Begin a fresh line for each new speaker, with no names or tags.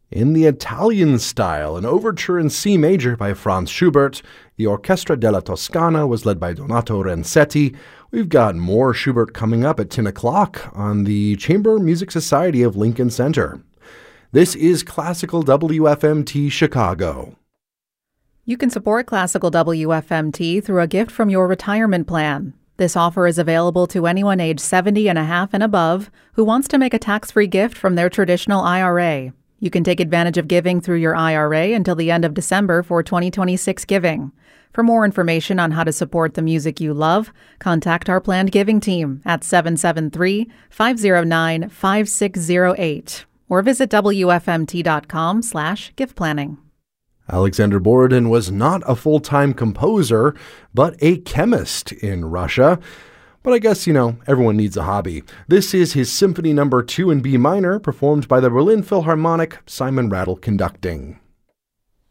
In the Italian style, an overture in C major by Franz Schubert. The Orchestra della Toscana was led by Donato Renzetti. We've got more Schubert coming up at 10 o'clock on the Chamber Music Society of Lincoln Center. This is Classical WFMT Chicago.
You can support Classical WFMT through a gift from your retirement plan. This offer is available to anyone age 70 and a half and above who wants to make a tax-free gift from their traditional IRA. You can take advantage of giving through your IRA until the end of December for 2026 giving. For more information on how to support the music you love, contact our planned giving team at 773-509-5608 or visit wfmt.com/gift planning.
Alexander Borodin was not a full-time composer, but a chemist in Russia. But I guess, everyone needs a hobby. This is his Symphony No. 2 in B minor, performed by the Berlin Philharmonic, Simon Rattle conducting.